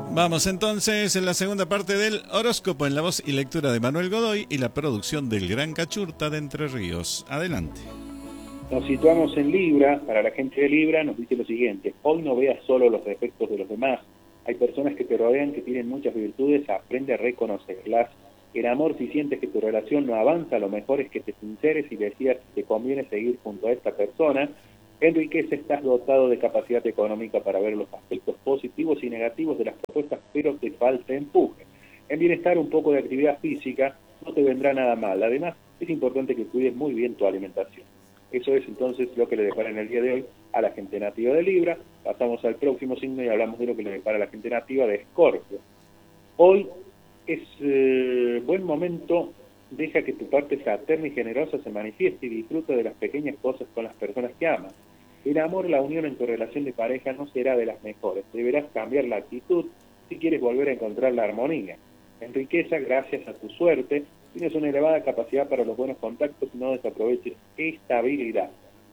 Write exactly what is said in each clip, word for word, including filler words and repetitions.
Vamos entonces en la segunda parte del horóscopo en la voz y lectura de Manuel Godoy y la producción del Gran Cachurta de Entre Ríos. Adelante. Nos situamos en Libra. Para la gente de Libra nos dice lo siguiente: hoy no veas solo los defectos de los demás. Hay personas que te rodean que tienen muchas virtudes, aprende a reconocerlas. En amor, si sientes que tu relación no avanza, lo mejor es que te sinceres y decidas si te conviene seguir junto a esta persona. En riqueza estás dotado de capacidad económica para ver los aspectos positivos y negativos de las propuestas, pero te falta empuje. En bienestar, un poco de actividad física no te vendrá nada mal. Además, es importante que cuides muy bien tu alimentación. Eso es entonces lo que le depara en el día de hoy a la gente nativa de Libra. Pasamos al próximo signo y hablamos de lo que le depara a la gente nativa de Escorpio. Hoy es eh, buen momento. Deja que tu parte fraterna y generosa se manifieste y disfruta de las pequeñas cosas con las personas que amas. El amor, la unión en tu relación de pareja no será de las mejores. Deberás cambiar la actitud si quieres volver a encontrar la armonía. En riqueza, gracias a tu suerte, tienes una elevada capacidad para los buenos contactos y no desaproveches esta habilidad.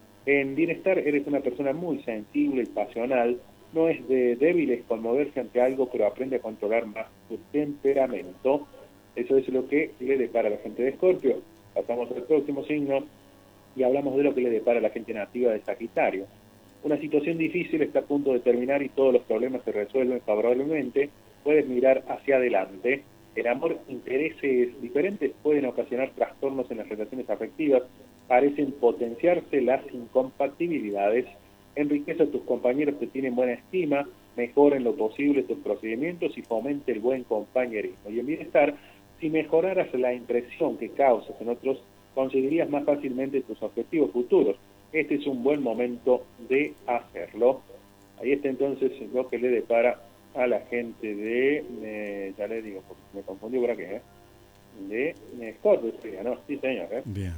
En bienestar, eres una persona muy sensible y pasional. No es de débiles conmoverse ante algo, pero aprende a controlar más tu temperamento. Eso es lo que le depara a la gente de Escorpio. Pasamos al próximo signo y hablamos de lo que le depara a la gente nativa de Sagitario. Una situación difícil está a punto de terminar y todos los problemas se resuelven favorablemente. Puedes mirar hacia adelante. En amor, intereses diferentes pueden ocasionar trastornos en las relaciones afectivas. Parecen potenciarse las incompatibilidades. En riqueza, tus compañeros te tienen buena estima. Mejora en lo posible tus procedimientos y fomente el buen compañerismo. Y en bienestar, si mejoraras la impresión que causas en otros, conseguirías más fácilmente tus objetivos futuros. Este es un buen momento de hacerlo. Ahí está entonces lo que le depara a la gente de, eh, ya le digo, porque me confundí por aquí, ¿eh? de Escorpio, ¿no? Sí, señor. ¿eh? Bien.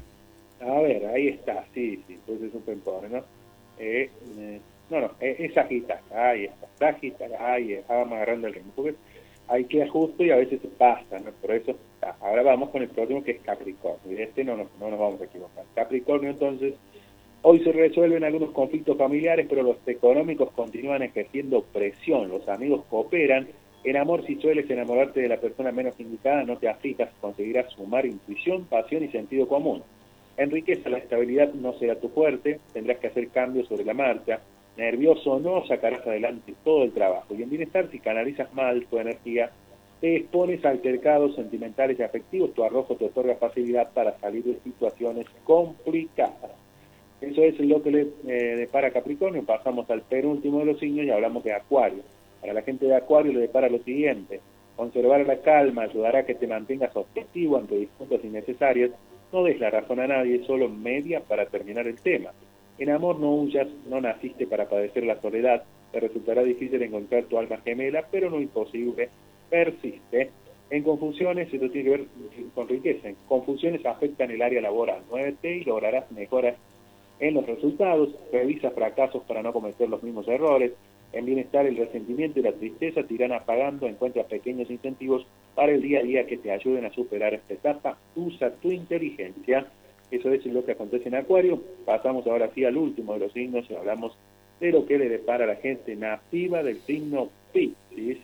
A ver, ahí está, sí, sí, entonces es un pempón, ¿no? Eh, eh, no, no, eh, es Sagitario, ahí está, Sagitario, ahí está, vamos agarrando el ritmo, porque hay que justo y a veces se pasa, ¿no? Por eso, ah, ahora vamos con el próximo que es Capricornio, y este no nos, no nos vamos a equivocar. Capricornio, entonces, hoy se resuelven algunos conflictos familiares, pero los económicos continúan ejerciendo presión, los amigos cooperan. En amor, si sueles enamorarte de la persona menos indicada, no te aflijas, conseguirás sumar intuición, pasión y sentido común. En riqueza, la estabilidad no será tu fuerte, tendrás que hacer cambios sobre la marcha. Nervioso o no, sacarás adelante todo el trabajo. Y en bienestar, si canalizas mal tu energía, te expones a altercados sentimentales y afectivos, tu arrojo te otorga facilidad para salir de situaciones complicadas. Eso es lo que le eh, depara a Capricornio. Pasamos al penúltimo de los signos y hablamos de Acuario. Para la gente de Acuario le depara lo siguiente: conservar la calma ayudará a que te mantengas objetivo ante disputas innecesarias. No des la razón a nadie, solo media para terminar el tema. En amor, no huyas, no naciste para padecer la soledad. Te resultará difícil encontrar tu alma gemela, pero no imposible. Persiste. En confusiones, esto tiene que ver con riqueza. En confusiones afectan el área laboral. Muévete y lograrás mejoras en los resultados. Revisa fracasos para no cometer los mismos errores. En bienestar, el resentimiento y la tristeza te irán apagando. Encuentra pequeños incentivos para el día a día que te ayuden a superar esta etapa. Usa tu inteligencia. Eso es lo que acontece en Acuario. Pasamos ahora sí al último de los signos y hablamos de lo que le depara a la gente nativa del signo Piscis.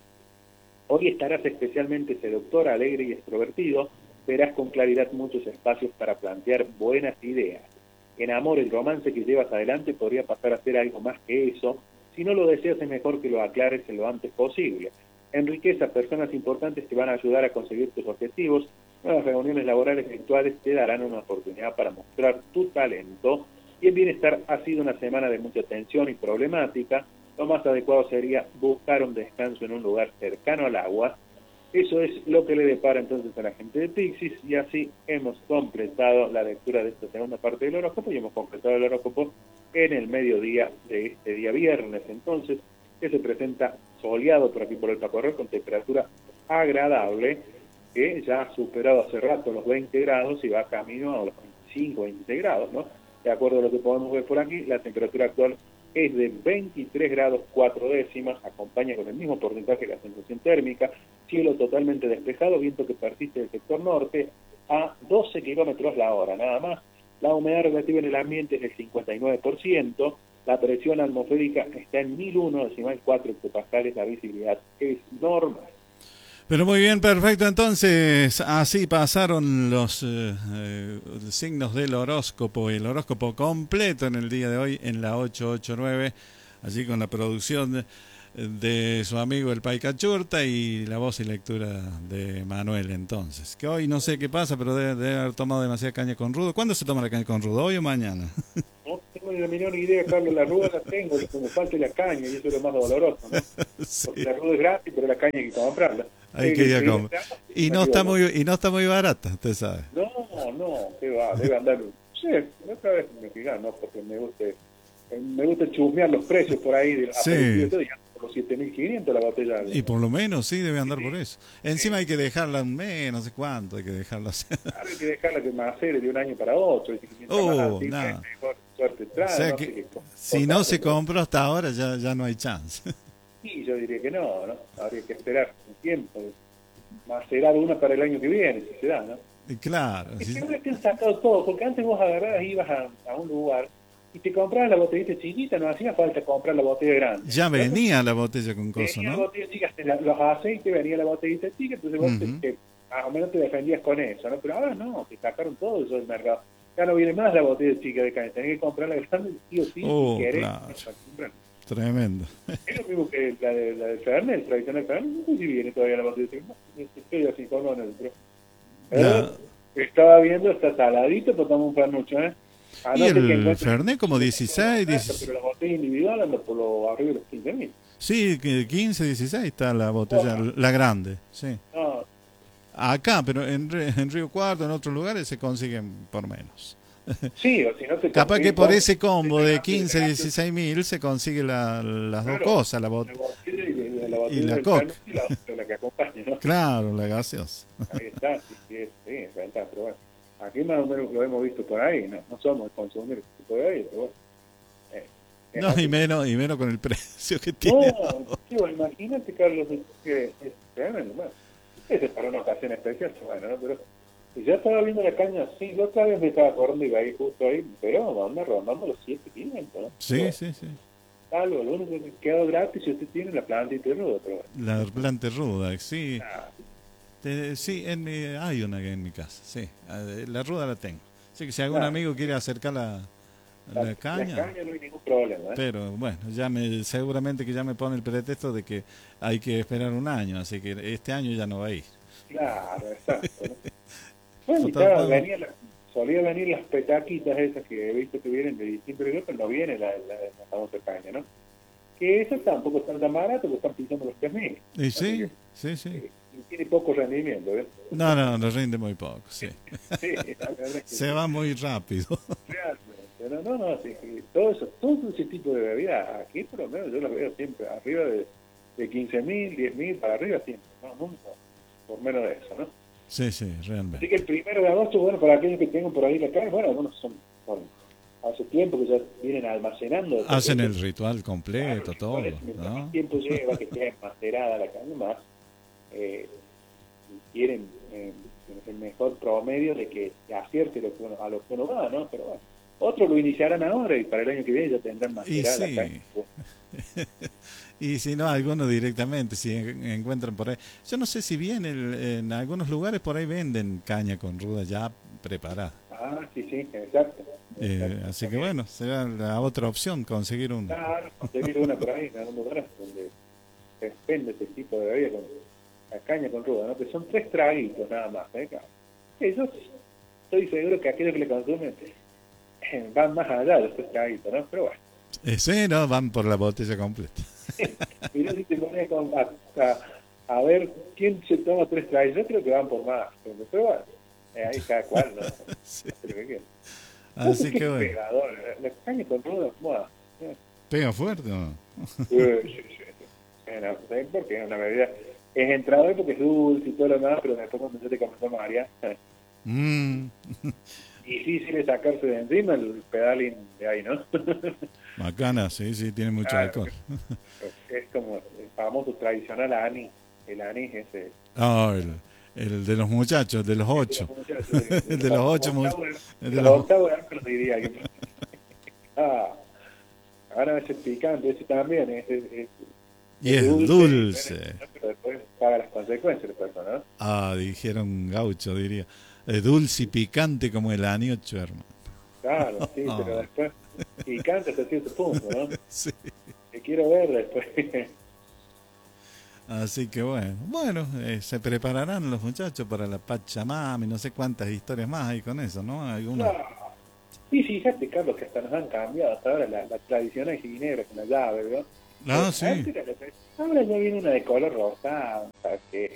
Hoy estarás especialmente seductor, alegre y extrovertido. Verás con claridad muchos espacios para plantear buenas ideas. En amor, el romance que llevas adelante podría pasar a ser algo más que eso. Si no lo deseas, es mejor que lo aclares lo antes posible. En riqueza, personas importantes te van a ayudar a conseguir tus objetivos. Nuevas reuniones laborales virtuales te darán una oportunidad para mostrar tu talento. Y en bienestar, ha sido una semana de mucha tensión y problemática. Lo más adecuado sería buscar un descanso en un lugar cercano al agua. Eso es lo que le depara entonces a la gente de Piscis, y así hemos completado la lectura de esta segunda parte del horóscopo y hemos completado el horóscopo en el mediodía de este día viernes, entonces, que se presenta soleado por aquí por el Pacorrel con temperatura agradable, que ya ha superado hace rato los veinte grados y va camino a los veinticinco, veintiséis grados, ¿no? De acuerdo a lo que podemos ver por aquí, la temperatura actual es de veintitrés grados cuatro décimas, acompaña con el mismo porcentaje la sensación térmica, cielo totalmente despejado, viento que persiste del sector norte a doce kilómetros la hora, nada más. La humedad relativa en el ambiente es del cincuenta y nueve por ciento, la presión atmosférica está en mil uno decimal cuatro hectopascales, la visibilidad es normal. Pero muy bien, perfecto. Entonces, así pasaron los eh, eh, signos del horóscopo, el horóscopo completo en el día de hoy en la ocho ocho nueve, allí con la producción de, de su amigo el Paicachurta y la voz y lectura de Manuel entonces. Que hoy no sé qué pasa, pero debe, debe haber tomado demasiada caña con rudo. ¿Cuándo se toma la caña con rudo? ¿Hoy o mañana? No tengo ni la menor idea, Carlos, la ruda la tengo, lo que me falta es la caña, y eso es lo más doloroso, ¿no? Sí. Porque la ruda es gratis, pero la caña hay que comprarla. Hay que ir a comer. Y no está muy, y no está muy barata, usted sabe. No, no, qué va, debe andar. Sí, otra vez me fijaba, ¿no? Porque me gusta, me gusta chusmear los precios por ahí de Sí. y todo, y anda por los siete mil quinientos la botella. Y por lo menos sí debe andar por eso. Encima hay que dejarla un mes, no sé cuánto, hay que dejarla. Claro, hay que dejarla que macere de un año para otro. Y Oh, nada. Mejor suerte trae, O sea no que sé qué, si no se compró hasta ahora ya, ya no hay chance. Sí, yo diría que no, ¿no? Habría que esperar un tiempo, macerar una para el año que viene, si se da, ¿no? Y claro. Es Sí. que ahora te han sacado todo, porque antes vos agarrabas, ibas a, a un lugar y te comprabas la botellita chiquita, no hacía falta comprar la botella grande. Ya venía la botella con cosas, Venía la ¿no? botella chica, la- los aceites, venía la botellita chica, entonces vos Ujú. te, te- más o menos te defendías con eso, ¿no? Pero ahora no, te sacaron todo eso del mercado. Ya no viene más la botella chica de caña, tenés que comprar la grande, sí o sí, Oh, si querés. claro. para comprar. Tremendo. Es lo mismo que la de, la de Fernet, el tradicional Fernet, no sé si viene todavía la botella chica. No, estoy así con el pero, La- pero estaba viendo, está saladito, pero toma un fernucho, ¿eh? A Y no ser que el encuentre- Fernet como dieciséis, diecisiete. Pero la botella individual anda por lo arriba de los quince mil. Sí, que quince, dieciséis está la botella, la grande, sí. No, Acá, pero en, Re- en Río Cuarto, en otros lugares se consiguen por menos. sí, o si no te Capaz que por ese combo de te quince, gastas- dieciséis mil se consigue la- las dos Claro, cosas, la la bot botella y de- la botella y la del Coke. Fernet y la otra, la que acompaña, ¿no? Claro, la gaseosa. Ahí está, sí, sí, es- sí, es verdad, pero bueno, aquí más o menos lo hemos visto por ahí, no, no somos consumidores por ahí, pero bueno. Eh, es No, así. y menos, y menos con el precio que tiene. No, tío, imagínate, Carlos, que es tremendo, bueno, ese es para una ocasión especial, bueno, ¿no? Pero y ya estaba viendo la caña, sí, la otra vez me estaba acordando y iba ahí justo ahí, pero anda rondando los siete quinientos, ¿no? Sí, Pero, sí, sí. algo, lo único que queda gratis si usted tiene la plantita y ruda, pero bueno. La planta ruda, sí. Ah, Te- sí, en mi- hay una en mi casa, sí. Eh, La ruda la tengo. Así que si algún Claro. amigo quiere acercar la, la, la caña, la caña no hay ningún problema, ¿eh? pero bueno, ya me, seguramente que ya me pone el pretexto de que hay que esperar un año, así que este año ya no va a ir. Claro, exacto, ¿no? Bueno, y Total, estaba- bueno. venía la- solía venir las petaquitas esas que he visto que vienen de distintos lugares, pero no viene la, la, la famosa caña, ¿no? Que esas tampoco están tan baratas porque están pisando los tres mil. Y sí, sí, sí. Y tiene poco rendimiento, ¿ves? No, no, nos rinde muy poco, sí. Sí, la verdad es que Se va muy rápido. realmente. No, no, no, sí, que todo eso, todo ese tipo de bebida, aquí por lo menos yo las veo siempre arriba de, de quince mil, diez mil para arriba siempre, no, nunca, por menos de eso, ¿no? Sí, sí, Así realmente. que el primero de agosto, bueno, para aquellos que tengan por ahí la carne, bueno, algunos son, son hace tiempo que ya vienen almacenando. Hacen el Porque, ritual completo, claro, todo, mientras ¿no? más tiempo lleva que esté macerada la carne, más eh, quieren eh, el mejor promedio de que acierte lo que uno- a lo que uno va, ¿no? Pero bueno, otros lo iniciarán ahora y para el año que viene ya tendrán Y macerada sí. la carne. Y si no, algunos directamente, si en- encuentran por ahí. Yo no sé si bien el- en algunos lugares por ahí venden caña con ruda ya preparada. Ah, sí, sí, exacto. Eh, Exacto. así que bueno, será la otra opción, conseguir una. Claro, conseguir una por ahí en algún lugar donde se vende este tipo de bebida con la caña con ruda, ¿no? Que son tres traguitos nada más, ¿eh? Claro. Sí, yo estoy seguro que aquellos que le consumen eh, van más allá de estos traguitos, ¿no? Pero bueno, Ese no, van por la botella completa. mira si te pones con- a, a, a ver quién se toma tres traguitos, yo creo que van por más, pero pero bueno, eh, ahí cada cual, ¿no? Sí. Hace lo que quiera. Así que Qué bueno, pegador, la, la caña con ruda, moda. pega fuerte, ¿no? Sí, sí, sí. Bueno, ¿sabes por qué? Una bebida es entrado porque es dulce y todo lo demás, pero después cuando se te comenzó a marear, Mm, difícil es sacarse de encima el pedalín de ahí, ¿no? bacana, sí, sí, tiene mucho Claro. alcohol. Es como el famoso tradicional anís, el anís ese. Ah, el, el de los muchachos, de los ocho. De De los ocho mu- octavos, de de los- los octavos de arte lo diría. que- Ah, ahora ese picante, ese también es, es, es, Y es es dulce, dulce. pero después paga las consecuencias la persona, ¿no? Ah, dijeron gaucho, diría. Es dulce y picante como el aniocho, hermano. Claro, sí, Ah, pero después picante hasta cierto punto, ¿no? sí. Te quiero ver después. Así que bueno, bueno, eh, se prepararán los muchachos para la Pachamama y no sé cuántas historias más hay con eso, ¿no? Algunas. Claro. Y fíjate, Carlos, que hasta nos han cambiado hasta ahora la, la tradicional ginebra con la llave, ¿no? Ah, Eh, sí. antes era la- ahora ya viene una de color rosado, ¿sabes qué?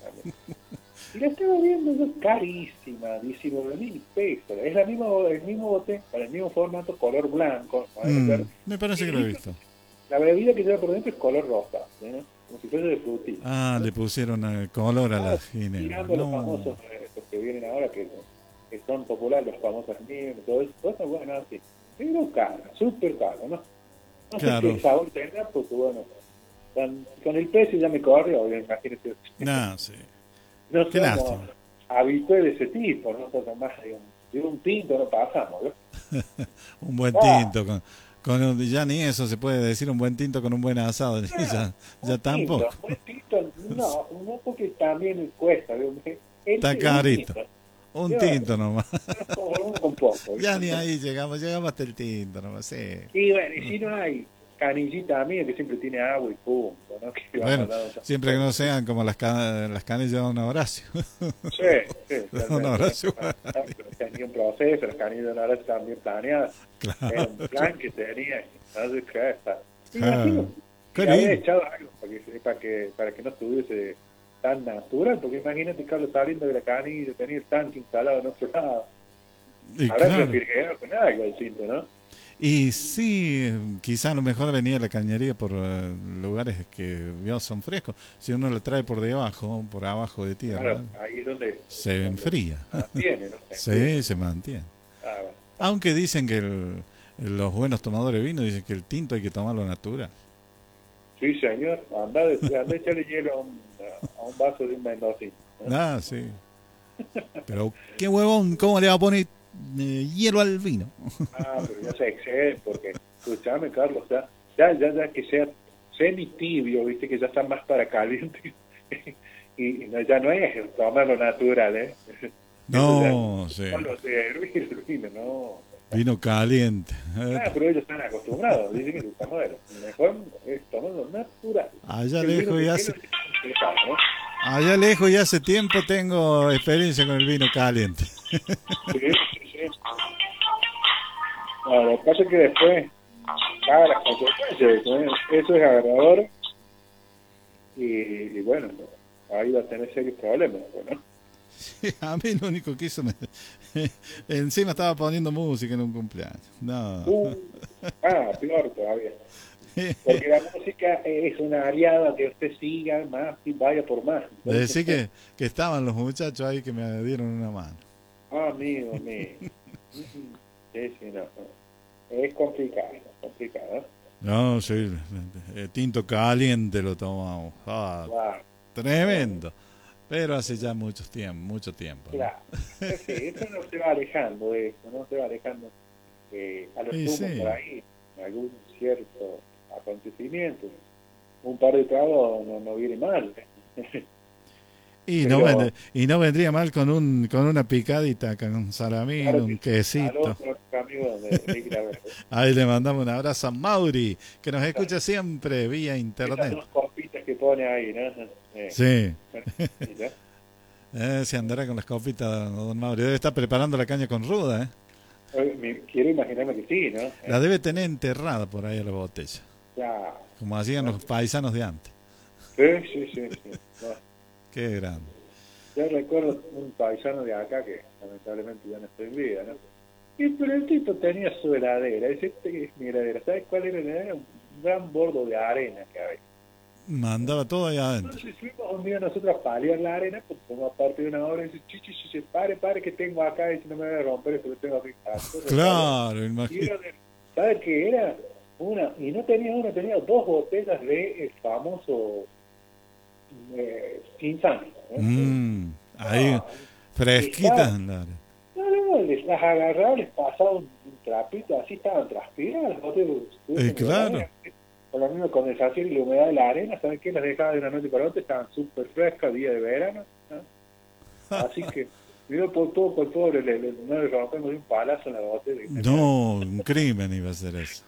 Y la estaba viendo yo carísima, diecinueve mil pesos. Es la misma, el mismo bote, con el mismo formato, color blanco. Mm, me parece que lo he visto. La bebida que lleva por dentro es color rosa, ¿no? Como si fuese de frutilla. Ah, le pusieron eh, color a la Ah, ginebra. tirando los No, famosos eh, los que vienen ahora, que, que son populares, los famosos niños, todo eso, todo eso, bueno, así. Pero caro, súper caro, ¿no? No Claro. sé qué sabor tendrá, porque bueno, tan- con el precio ya me corrió, imagínate. no, sí. No Qué somos lástima. habituales de ese tipo, nosotros más de un, de un tinto no pasamos, ¿no? Un buen Ah, tinto con, con un- ya ni eso se puede decir, un buen tinto con un buen asado, ya, ya un tampoco. tinto, un tinto, no, no porque también cuesta, ¿no? El- Está un carito. tinto, Un yo, tinto nomás. uno con poco, Ya ¿viste? ni ahí llegamos, llegamos hasta el tinto nomás, sí. Y bueno, y si no hay canillita mía que siempre tiene agua y punto, ¿no? Que Bueno, vamos dando- siempre que no sean como las, ca- las canillas de Don Horacio. Sí, sí, Don Horacio. tenía un proceso, las canillas de una hora también planeadas, era un Claro. plan que tenía, no sé qué está. Me Ah, imagino qué que había lindo. echado algo para que, para que, para que no estuviese tan natural, porque imagínate Carlos saliendo de la canilla, tenía el tanque instalado en otro lado. Y Habrá claro. refrigerado con algo el cinto, ¿no? Y sí, quizá a lo mejor venía la cañería por eh, lugares que vio son frescos. Si uno lo trae por debajo, por abajo de tierra, Claro, ahí es donde se donde enfría. se mantiene, ¿no? Sí, se mantiene. Ah, bueno. Aunque dicen que el- los buenos tomadores de vino dicen que el tinto hay que tomarlo natural. Sí, señor, anda de, anda a echarle hielo a un, a un vaso de un mendocino, ¿no? Ah, sí. Pero qué huevón, ¿cómo le va a poner eh, hielo al vino? Ah, pero ya se excede, porque, escuchame, Carlos, ya, ya, ya, ya que sea semi tibio, viste, que ya está más para caliente, y, y no, ya no es tomarlo natural, ¿eh? No, sí. No lo sé, hervir el vino, no. Vino caliente. Ah, pero ellos están acostumbrados, dicen que estamos de lo mejor es tomarlo natural. Allá El lejos vino ya que se... quiero es pesado, ¿no? Allá lejos y hace tiempo tengo experiencia con el vino caliente. Sí, sí, sí. No, lo que pasa es que después paga las consecuencias, ¿no? Eso es agarrador y, y bueno, ahí va a tener serios problemas, ¿no? A mí lo único que hizo me... encima estaba poniendo música en un cumpleaños. No. Uh, ah, peor todavía. Porque la música es una aliada que usted siga más y vaya por más. Le decía que, que estaban los muchachos ahí que me dieron una mano. Ah, amigo, amigo. Sí, sí, no. Es complicado, es complicado. No, sí, eh, tinto caliente lo tomamos. Ah, Claro, tremendo. Pero hace ya mucho tiempo, mucho tiempo. ¿no? claro. Sí, eso no se va alejando de eso, no se va alejando eh, a los Sí, sumo sí. por ahí, algún cierto acontecimiento. Un par de tragos no, no viene mal. Y Pero- no, vende- y no vendría mal con un con una picadita, con salamín, Claro un que sí, al quesito. otro amigo de, de ir a ver. Ahí le mandamos un abrazo a Mauri, que nos escucha siempre vía Esas internet. dos copitas que pone ahí, ¿no? Eh, Sí, ¿ya? eh, se andará con las copitas, don Mauri. Debe estar preparando la caña con ruda, ¿eh? Oye, me- Quiero imaginarme que sí, ¿no? La debe tener enterrada por ahí a la botella, Ya. como hacían los paisanos de antes. Sí, sí, sí. sí. No, Qué grande. yo recuerdo un paisano de acá que lamentablemente ya no está en vida, ¿no? Y pero el tipo tenía su heladera. Dice, este es mi heladera. ¿Sabes cuál era la heladera? Un gran bordo de arena que había. Mandaba todo ahí adentro. Entonces fuimos un día nosotros a paliar la arena, pues como parte de una hora, y dice, chichi, chichi, pare, pare, que tengo acá, y si no me voy a romper esto que tengo aquí. Claro, Y imagínate. era de- ¿sabes qué era? Una, y no tenía una, tenía dos botellas de el famoso eh, Cinzano, ¿no? Mm, ahí, Ah, fresquitas. Claro. no, no, les las agarraba, les pasaba un, un trapitos, así estaban transpiradas las botellas. Eh, claro. Con la misma condensación y la humedad de la arena, ¿sabes qué? Las dejaba de una noche para otra, estaban súper frescas, día de verano, ¿no? Así que, yo por poco, el pobre, le, le, no le rompemos un palazo en la botella. No, un crimen iba a ser eso.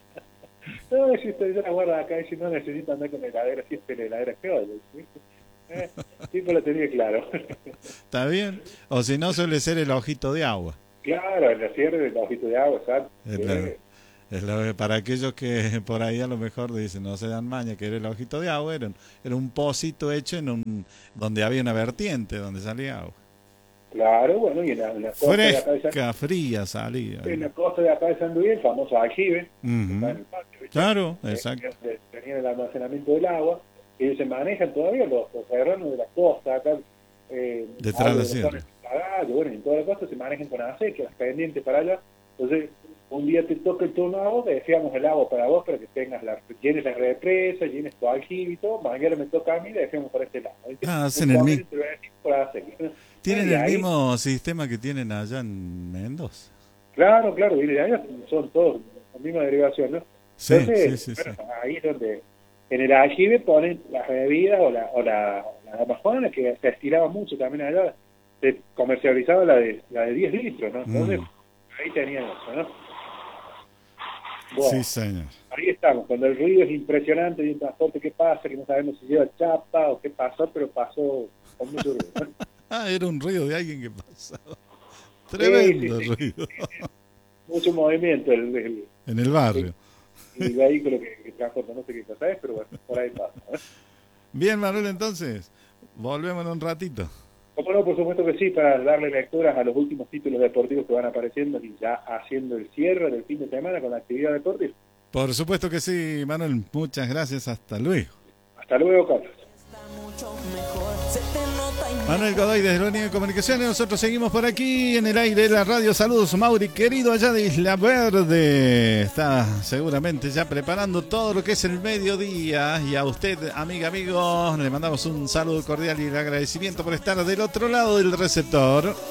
No, si usted ya la guarda acá, y si no necesita andar con la heladera, si es que la heladera es peor, ¿viste? Eh, tipo lo tenía claro. Está bien. O si no, suele ser el ojito de agua. Claro, el cierre del ojito de agua, ¿sabes? Es la, es la, para aquellos que por ahí a lo mejor dicen, no se dan maña, que era el ojito de agua, era un, era un pocito hecho en un donde había una vertiente, donde salía agua. Claro, bueno, y en la, en la costa Fresca, de acá de San, fría salía. en la costa de acá de San Luis, el famoso aljibe, Uh-huh. que está en el patio, ¿viste? Claro, Eh, exacto. que tenían el almacenamiento del agua, ellos se manejan todavía los, los terrenos de la costa, acá, eh, Detrás de la sierra. Cagallo, bueno, en toda la costa se manejan con aceite, las pendientes para allá. Entonces, un día te toca el turno a vos, te decíamos el agua para vos, para que tengas la, llenes la represa, llenes tu aljibe y todo. Mañana me toca a mí, le decíamos por este lado. Ah, hacen el mismo. ¿Tienen Y el ahí, mismo sistema que tienen allá en Mendoza? Claro, claro, y de ahí son todos la misma derivación, ¿no? Sí, Entonces, sí, sí, bueno, sí. ahí es donde en el aljibe ponen las bebidas o la, o la, la amazonas, que se estiraba mucho también allá, se comercializaba la de, la de diez litros, ¿no? Entonces, Mm. ahí tenían eso, ¿no? Bueno, Sí, señor. ahí estamos, cuando el ruido es impresionante y un transporte que pasa, que no sabemos si lleva chapa o qué pasó, pero pasó con mucho ruido, ¿no? Ah, era un ruido de alguien que pasaba. Tremendo Sí, sí, sí. ruido. Mucho movimiento el, el, En el barrio. el vehículo que, que transporta, no sé qué cosa es, pero bueno, por ahí pasa, ¿no? Bien, Manuel, entonces, volvemos en un ratito. Como no, por supuesto que sí, para darle lecturas a los últimos títulos deportivos que van apareciendo y ya haciendo el cierre del fin de semana con la actividad deportiva. Por supuesto que sí, Manuel. Muchas gracias. Hasta luego. Hasta luego, Carlos. Manuel Godoy desde la Unidad de Comunicaciones. Nosotros seguimos por aquí en el aire de la radio. Saludos, Mauri, querido allá de Isla Verde. Está seguramente ya preparando todo lo que es el mediodía. Y a usted, amiga, amigos, le mandamos un saludo cordial y el agradecimiento por estar del otro lado del receptor.